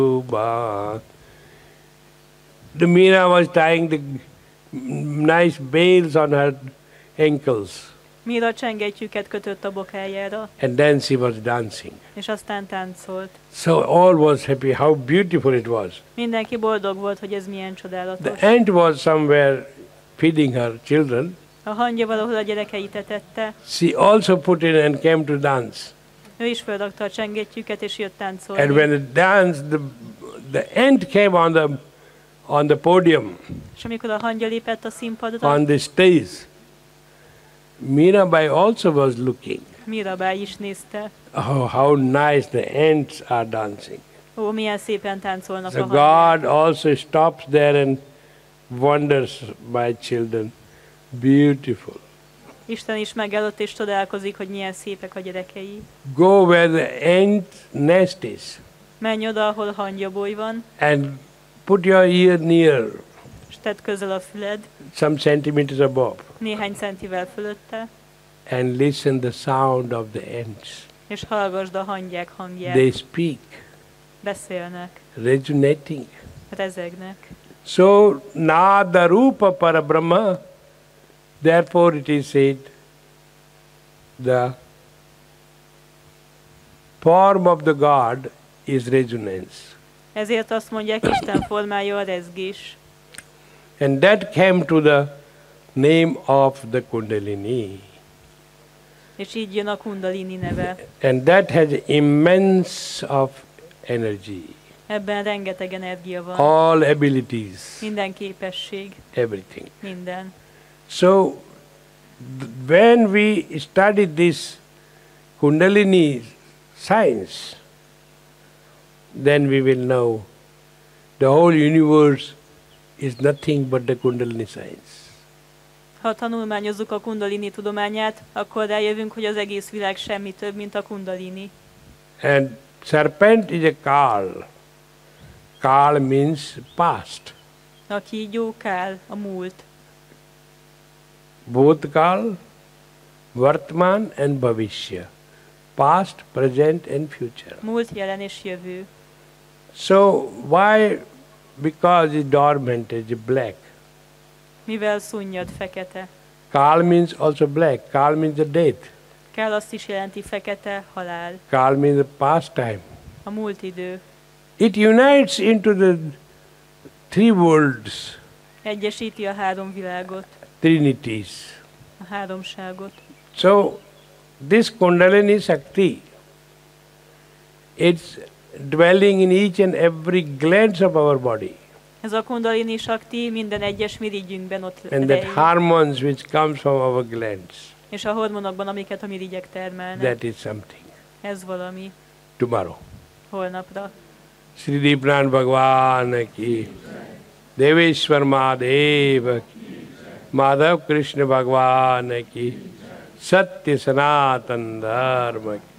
Baat. The Meena was tying the nice bells on her ankles. Míra csengettyűket kötött a bokájára. And then she was dancing. És aztán táncolt. So all was happy, how beautiful it was. Mindenki boldog volt, hogy ez milyen csodálatos. The ant was somewhere feeding her children. A hangya valahol a gyerekeit etette. She also put in and came to dance. Ő is felrakta a csengettyűket és jött táncolni. And when it danced, the ant came on the podium. És amikor a hangya lépett a színpadra, on the stage, Mirabai also was looking. Mirabai is nézte. Oh, how nice the ants are dancing. Ó, milyen szépen táncolnak So a hangyák. God also stops there and wonders, my children, beautiful. Isten is megállott és csodálkozik, hogy milyen szépek a gyerekei. Go where the ant nest is. Menj oda, ahol hangyaboly van, And put your ear near, és tedd közel a füled, some centimeters above, néhány centivel fölötte, and listen the sound of the ants. és hallgassd a hangyák hangját. They speak, Beszélnek, resonating. rezegnek. So, Nada Rupa Parabrahma, therefore it is said, the form of the God is resonance. Ezért azt mondják, Isten formája a rezgés. And that came to the name of the Kundalini. És így jön a Kundalini neve. And that has immense of energy. Ebben rengeteg energia van. All abilities, Minden képesség, everything. minden. So, when we study this Kundalini science, then we will know the whole universe is nothing but the Kundalini science. Ha tanulmányozzuk a Kundalini tudományát, akkor rájövünk, hogy az egész világ semmi több, mint a Kundalini. And serpent is a Kal. Kal means past. A kígyó Kál, a múlt. Bhutkal, Vartman and Bhavishya. Past, present and future. Múlt, jelen és jövő. So why? Because it's dormant, it's black. Mivel szunnyad fekete. Kal means also black. Kal means the death. Kál azt is jelenti fekete, halál. Kal means the past time. A múlt idő. It unites into the three worlds, Egyesíti a három világot, trinities. a háromságot. So this Kundalini Shakti, it's dwelling in each and every glands of our body. Ez a Kundalini Shakti minden egyes mirigyünkben ott And that rejlik. hormones which comes from our glands, És a hormonokban, amiket a mirigyek termelnek. that is something. Ez valami. Tomorrow. Holnapra. Sri Dipran Bhagwan ki, Deveshwar Mahadev ki, Madhav Krishna Bhagwan ki, Satya Sanatan Dharma ki.